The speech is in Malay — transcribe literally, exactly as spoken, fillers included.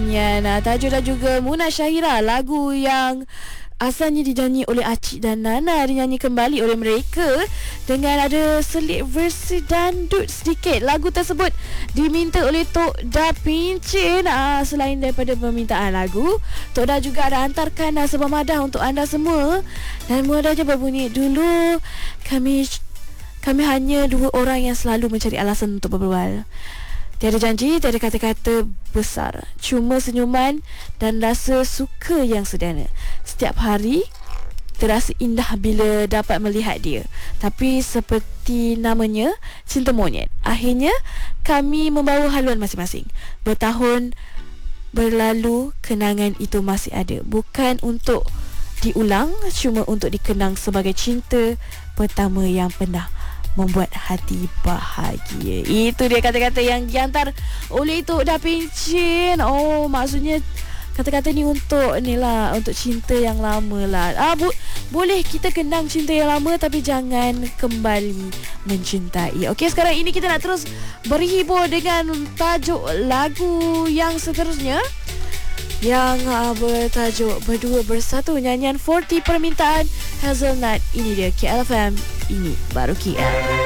nyanyian uh, Tajuk dan juga Munah Syahira, lagu yang asalnya dinyanyi oleh Acik dan Nana dinyanyi kembali oleh mereka dengan ada selit versi dandut sedikit. Lagu tersebut diminta oleh Tok Da Pincin. uh, Selain daripada permintaan lagu, Tok Da juga ada hantarkan uh, sebuah madah untuk anda semua. Dan madahnya berbunyi, dulu kami kami hanya dua orang yang selalu mencari alasan untuk berbual. Tiada janji, tiada kata-kata besar, cuma senyuman dan rasa suka yang sederhana. Setiap hari terasa indah bila dapat melihat dia. Tapi seperti namanya, cinta monyet. Akhirnya kami membawa haluan masing-masing. Bertahun berlalu, kenangan itu masih ada. Bukan untuk diulang, cuma untuk dikenang sebagai cinta pertama yang pernah membuat hati bahagia. Itu dia kata-kata yang dihantar oleh Tok Da Pincin. Oh, maksudnya kata-kata ni untuk ni lah, untuk cinta yang lama lah. Ah, bu- boleh kita kenang cinta yang lama, tapi jangan kembali mencintai. Okey, sekarang ini kita nak terus berhibur dengan tajuk lagu yang seterusnya, yang uh, bertajuk Berdua Bersatu, nyanyian empat puluh permintaan Hazelnut. Ini dia K L F M, ini baru K L.